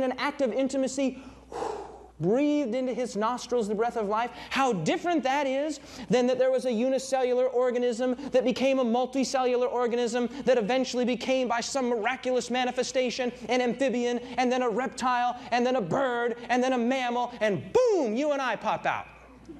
an act of intimacy, breathed into his nostrils the breath of life, how different that is than that there was a unicellular organism that became a multicellular organism that eventually became, by some miraculous manifestation, an amphibian, and then a reptile, and then a bird, and then a mammal, and boom, you and I pop out.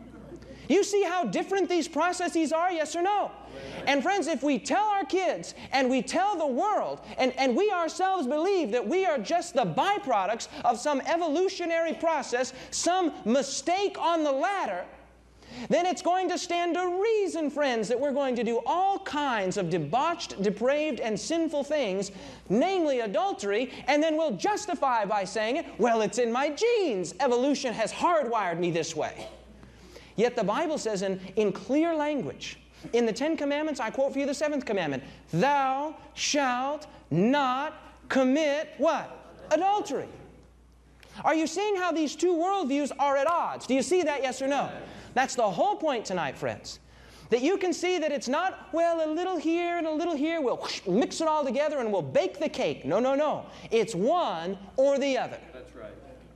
You see how different these processes are, yes or no? And friends, if we tell our kids and we tell the world and we ourselves believe that we are just the byproducts of some evolutionary process, some mistake on the ladder, then it's going to stand to reason, friends, that we're going to do all kinds of debauched, depraved, and sinful things, namely adultery, and then we'll justify by saying, well, it's in my genes. Evolution has hardwired me this way. Yet the Bible says in clear language, in the 10 Commandments, I quote for you the 7th commandment, thou shalt not commit what? Adultery. Are you seeing how these two worldviews are at odds? Do you see that, yes or no? That's the whole point tonight, friends. That you can see that it's not, well, a little here and a little here, we'll mix it all together and we'll bake the cake. No, no, no. It's one or the other. That's right.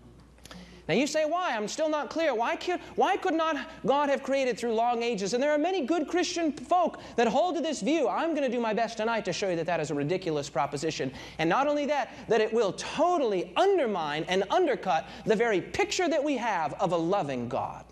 Now you say, why? I'm still not clear. Why could not God have created through long ages? And there are many good Christian folk that hold to this view. I'm going to do my best tonight to show you that that is a ridiculous proposition. And not only that, that it will totally undermine and undercut the very picture that we have of a loving God.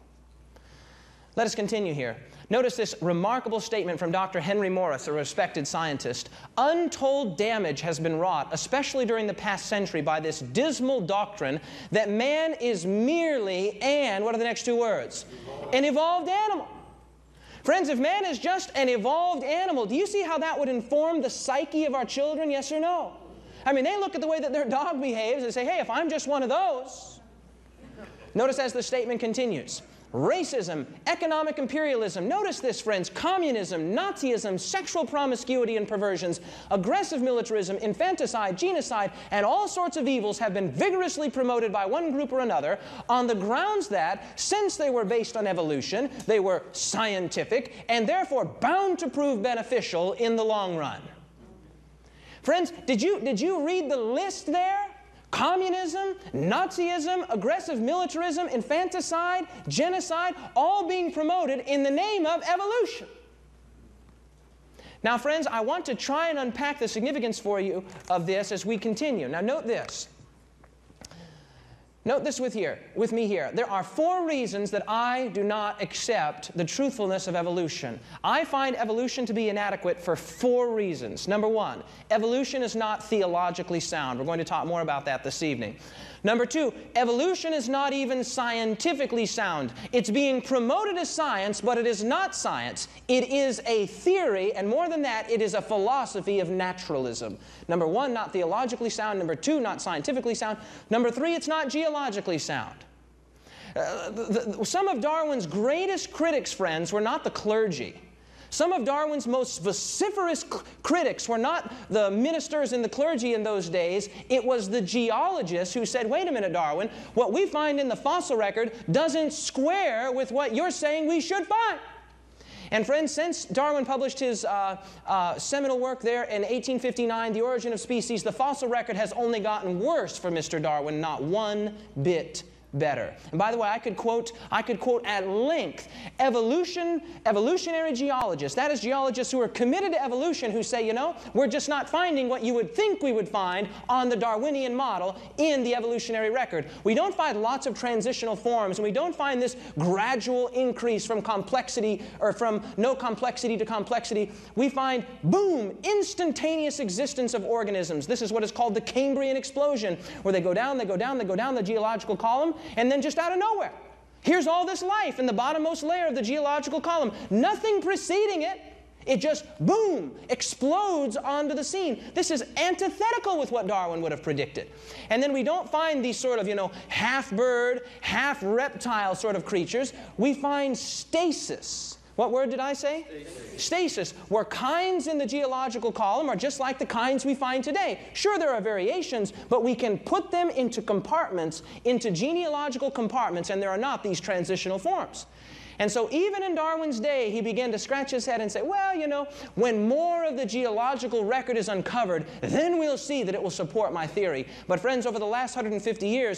Let us continue here. Notice this remarkable statement from Dr. Henry Morris, a respected scientist. Untold damage has been wrought, especially during the past century, by this dismal doctrine that man is merely an, what are the next two words? An evolved animal. Friends, if man is just an evolved animal, do you see how that would inform the psyche of our children, yes or no? I mean, they look at the way that their dog behaves and say, hey, if I'm just one of those. Notice as the statement continues. Racism, economic imperialism, notice this, friends, communism, Nazism, sexual promiscuity and perversions, aggressive militarism, infanticide, genocide, and all sorts of evils have been vigorously promoted by one group or another on the grounds that, since they were based on evolution, they were scientific and therefore bound to prove beneficial in the long run. Friends, did you read the list there? Communism, Nazism, aggressive militarism, infanticide, genocide, all being promoted in the name of evolution. Now, friends, I want to try and unpack the significance for you of this as we continue. Now, note this. Note this with me here. There are 4 reasons that I do not accept the truthfulness of evolution. I find evolution to be inadequate for 4 reasons. Number 1, evolution is not theologically sound. We're going to talk more about that this evening. Number 2, evolution is not even scientifically sound. It's being promoted as science, but it is not science. It is a theory, and more than that, it is a philosophy of naturalism. Number 1, not theologically sound. Number 2, not scientifically sound. Number 3, it's not geologically sound. Some of Darwin's greatest critics, friends, were not the clergy. Some of Darwin's most vociferous critics were not the ministers and the clergy in those days. It was the geologists who said, wait a minute, Darwin, what we find in the fossil record doesn't square with what you're saying we should find. And friends, since Darwin published his seminal work there in 1859, The Origin of Species, the fossil record has only gotten worse for Mr. Darwin, not one bit better. And by the way, I could quote at length evolutionary geologists, that is geologists who are committed to evolution, who say, you know, we're just not finding what you would think we would find on the Darwinian model in the evolutionary record. We don't find lots of transitional forms, and we don't find this gradual increase from complexity, or from no complexity to complexity. We find, boom, instantaneous existence of organisms. This is what is called the Cambrian explosion, where they go down the geological column, and then just out of nowhere, here's all this life in the bottommost layer of the geological column. Nothing preceding it. It just, boom, explodes onto the scene. This is antithetical with what Darwin would have predicted. And then we don't find these sort of, half bird, half reptile sort of creatures. We find stasis. What word did I say? Stasis, where kinds in the geological column are just like the kinds we find today. Sure, there are variations, but we can put them into compartments, into genealogical compartments, and there are not these transitional forms. And so even in Darwin's day, he began to scratch his head and say, well, you know, when more of the geological record is uncovered, then we'll see that it will support my theory. But friends, over the last 150 years,